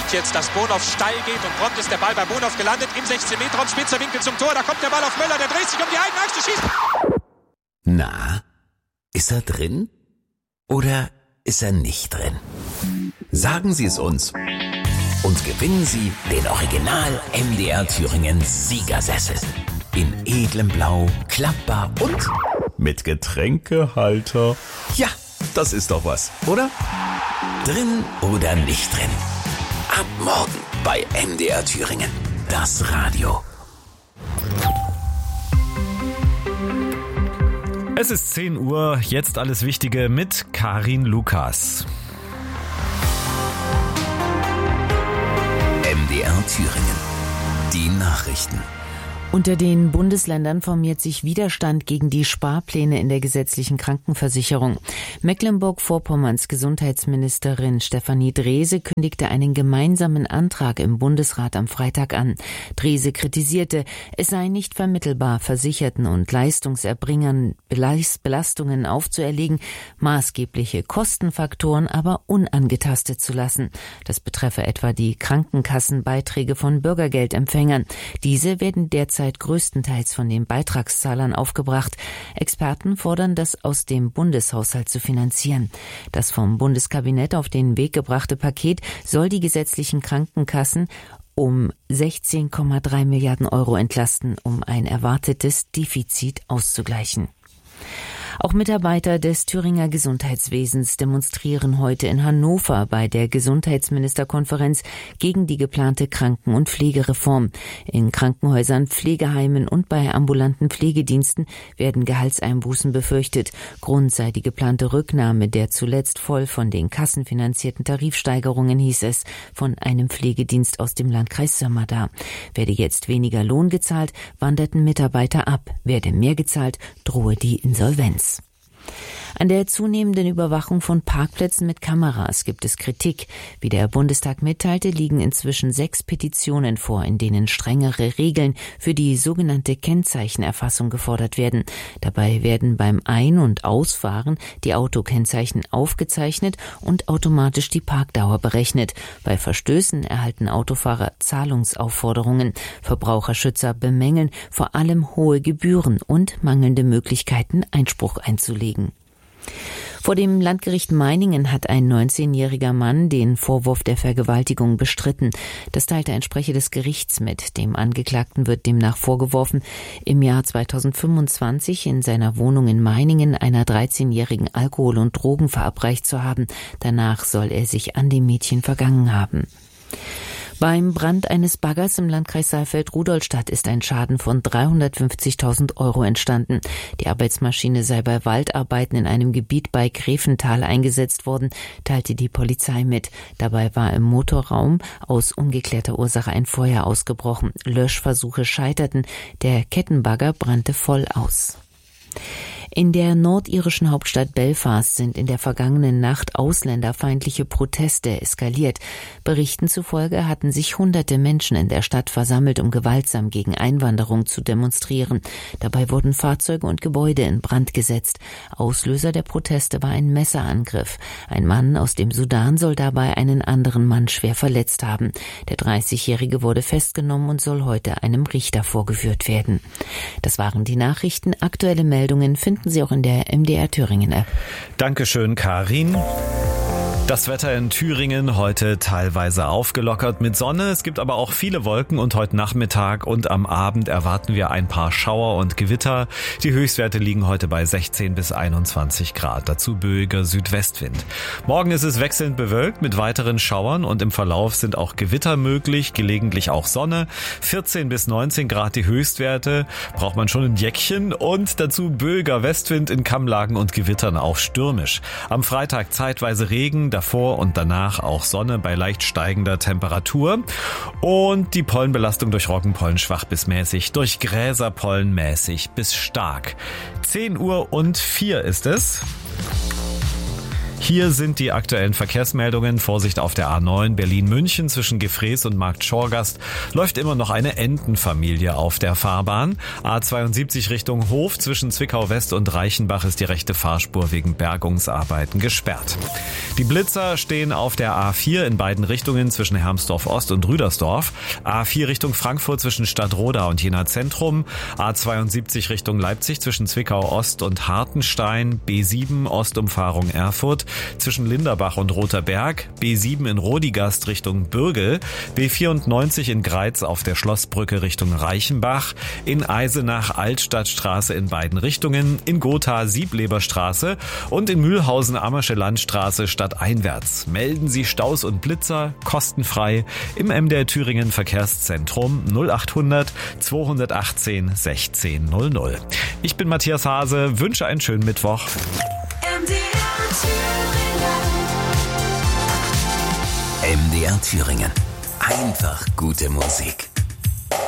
sieht jetzt, dass Bonhoff steil geht und prompt ist der Ball bei Bonhoff gelandet. Im 16-Meter-Raum, spitzer Winkel zum Tor. Da kommt der Ball auf Möller, der dreht sich um die eigene Achse, schießt. Na, ist er drin? Oder ist er nicht drin? Sagen Sie es uns. Und gewinnen Sie den Original MDR Thüringen Siegersessel. In edlem Blau, klappbar und mit Getränkehalter. Ja, das ist doch was, oder? Drin oder nicht drin? Ab morgen bei MDR Thüringen. Das Radio. Es ist 10 Uhr, jetzt alles Wichtige mit Karin Lukas. MDR Thüringen. Die Nachrichten. Unter den Bundesländern formiert sich Widerstand gegen die Sparpläne in der gesetzlichen Krankenversicherung. Mecklenburg-Vorpommerns Gesundheitsministerin Stefanie Drese kündigte einen gemeinsamen Antrag im Bundesrat am Freitag an. Drese kritisierte, es sei nicht vermittelbar, Versicherten und Leistungserbringern Belastungen aufzuerlegen, maßgebliche Kostenfaktoren aber unangetastet zu lassen. Das betreffe etwa die Krankenkassenbeiträge von Bürgergeldempfängern. Diese werden derzeit größtenteils von den Beitragszahlern aufgebracht. Experten fordern, das aus dem Bundeshaushalt zu finanzieren. Das vom Bundeskabinett auf den Weg gebrachte Paket soll die gesetzlichen Krankenkassen um 16,3 Milliarden Euro entlasten, um ein erwartetes Defizit auszugleichen. Auch Mitarbeiter des Thüringer Gesundheitswesens demonstrieren heute in Hannover bei der Gesundheitsministerkonferenz gegen die geplante Kranken- und Pflegereform. In Krankenhäusern, Pflegeheimen und bei ambulanten Pflegediensten werden Gehaltseinbußen befürchtet. Grund sei die geplante Rücknahme der zuletzt voll von den Kassen finanzierten Tarifsteigerungen, hieß es von einem Pflegedienst aus dem Landkreis Sömmerda. Werde jetzt weniger Lohn gezahlt, wanderten Mitarbeiter ab. Werde mehr gezahlt, drohe die Insolvenz. An der zunehmenden Überwachung von Parkplätzen mit Kameras gibt es Kritik. Wie der Bundestag mitteilte, liegen inzwischen 6 Petitionen vor, in denen strengere Regeln für die sogenannte Kennzeichenerfassung gefordert werden. Dabei werden beim Ein- und Ausfahren die Autokennzeichen aufgezeichnet und automatisch die Parkdauer berechnet. Bei Verstößen erhalten Autofahrer Zahlungsaufforderungen. Verbraucherschützer bemängeln vor allem hohe Gebühren und mangelnde Möglichkeiten, Einspruch einzulegen. Vor dem Landgericht Meiningen hat ein 19-jähriger Mann den Vorwurf der Vergewaltigung bestritten. Das teilte ein Sprecher des Gerichts mit. Dem Angeklagten wird demnach vorgeworfen, im Jahr 2025 in seiner Wohnung in Meiningen einer 13-jährigen Alkohol- und Drogen verabreicht zu haben. Danach soll er sich an dem Mädchen vergangen haben. Beim Brand eines Baggers im Landkreis Saalfeld-Rudolstadt ist ein Schaden von 350.000 Euro entstanden. Die Arbeitsmaschine sei bei Waldarbeiten in einem Gebiet bei Gräfental eingesetzt worden, teilte die Polizei mit. Dabei war im Motorraum aus ungeklärter Ursache ein Feuer ausgebrochen. Löschversuche scheiterten. Der Kettenbagger brannte voll aus. In der nordirischen Hauptstadt Belfast sind in der vergangenen Nacht ausländerfeindliche Proteste eskaliert. Berichten zufolge hatten sich hunderte Menschen in der Stadt versammelt, um gewaltsam gegen Einwanderung zu demonstrieren. Dabei wurden Fahrzeuge und Gebäude in Brand gesetzt. Auslöser der Proteste war ein Messerangriff. Ein Mann aus dem Sudan soll dabei einen anderen Mann schwer verletzt haben. Der 30-Jährige wurde festgenommen und soll heute einem Richter vorgeführt werden. Das waren die Nachrichten. Aktuelle Meldungen finden Sie auch in der MDR Thüringen App. Dankeschön, Karin. Das Wetter in Thüringen heute teilweise aufgelockert mit Sonne. Es gibt aber auch viele Wolken und heute Nachmittag und am Abend erwarten wir ein paar Schauer und Gewitter. Die Höchstwerte liegen heute bei 16 bis 21 Grad. Dazu böiger Südwestwind. Morgen ist es wechselnd bewölkt mit weiteren Schauern und im Verlauf sind auch Gewitter möglich, gelegentlich auch Sonne. 14 bis 19 Grad die Höchstwerte. Braucht man schon ein Jäckchen und dazu böiger Westwind in Kammlagen und Gewittern auch stürmisch. Am Freitag zeitweise Regen, davor und danach auch Sonne bei leicht steigender Temperatur und die Pollenbelastung durch Roggenpollen schwach bis mäßig, durch Gräserpollen mäßig bis stark. 10:04 ist es. Hier sind die aktuellen Verkehrsmeldungen. Vorsicht auf der A9 Berlin-München zwischen Gefrees und Markt Schorgast läuft immer noch eine Entenfamilie auf der Fahrbahn. A72 Richtung Hof zwischen Zwickau-West und Reichenbach ist die rechte Fahrspur wegen Bergungsarbeiten gesperrt. Die Blitzer stehen auf der A4 in beiden Richtungen zwischen Hermsdorf-Ost und Rüdersdorf. A4 Richtung Frankfurt zwischen Stadtroda und Jena Zentrum. A72 Richtung Leipzig zwischen Zwickau-Ost und Hartenstein. B7 Ostumfahrung Erfurt zwischen Linderbach und Roter Berg. B7 in Rodigast Richtung Bürgel. B94 in Greiz auf der Schlossbrücke Richtung Reichenbach. In Eisenach Altstadtstraße in beiden Richtungen. In Gotha Siebleberstraße und in Mühlhausen Ammersche Landstraße stadteinwärts. Melden Sie Staus und Blitzer kostenfrei im MDR Thüringen Verkehrszentrum 0800 218 1600. Ich bin Matthias Hase, wünsche einen schönen Mittwoch. MDR Thüringen. Einfach gute Musik.